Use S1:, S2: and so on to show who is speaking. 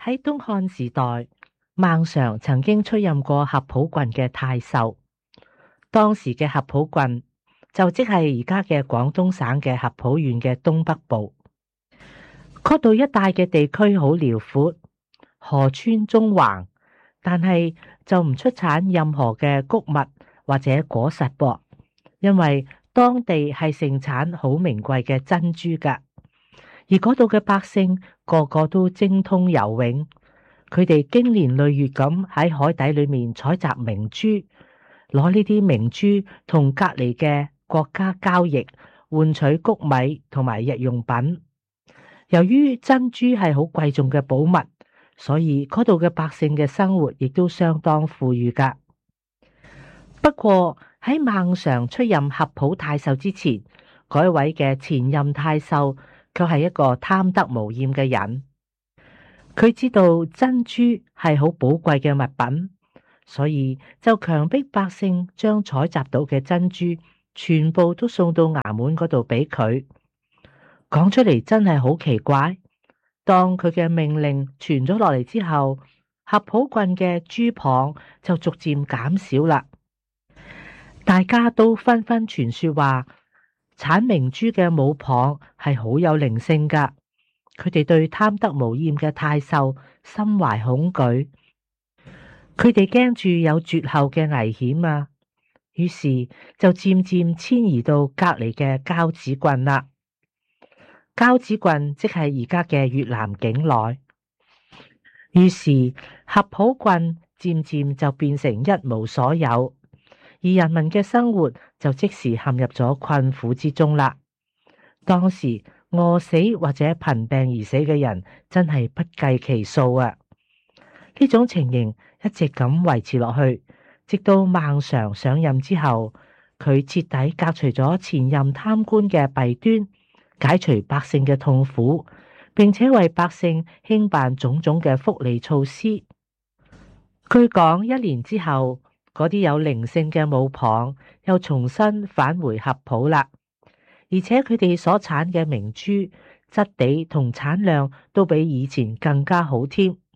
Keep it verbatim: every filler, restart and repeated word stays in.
S1: 喺東漢時代，孟嘗曾經出任過合浦郡嘅太守。當時嘅合浦郡就即係而家嘅廣東省嘅合浦縣嘅東北部。嗰度一帶嘅地區好遼闊，河川縱橫，但係就唔出產任何嘅穀物或者果實噃，因為當地係盛產好名貴嘅珍珠㗎。而嗰度嘅百姓個個都精通游泳，佢哋經年累月咁喺海底裏面採集明珠，攞呢啲明珠同隔籬嘅國家交易，換取穀米同埋日用品。由於珍珠係好貴重嘅寶物，所以嗰度嘅百姓嘅生活亦都相當富裕㗎。不過喺孟嘗出任合浦太守之前，嗰一位嘅前任太守卻係一個貪得無厭嘅人。佢知道珍珠係好寶貴嘅物品，所以就強迫百姓將採集到嘅珍珠全部都送到衙門嗰度俾佢。講出嚟真係好奇怪，當佢嘅命令傳咗落嚟之後，合浦郡嘅珠蚌就逐漸減少啦。大家都紛紛傳說話，產明珠嘅母蚌係好有靈性噶。佢哋對貪得無厭嘅太守心懷恐懼，佢哋驚住有絕後嘅危險啊，於是就漸漸遷移到隔籬嘅交趾郡啦。交趾郡即係而家嘅越南境內，於是合浦郡漸漸就變成一無所有，而人民嘅生活就即時陷入咗困苦之中啦。當時餓死或者貧病而死嘅人真係不計其數啊！呢種情形一直咁維持落去，直到孟嘗上任之後，佢徹底革除咗前任貪官嘅弊端，解除百姓嘅痛苦，並且為百姓興辦種種嘅福利措施。據講，一年之後，嗰啲有靈性嘅母蚌又重新返回合浦啦。而且佢哋所產嘅明珠質地同產量都比以前更加好添。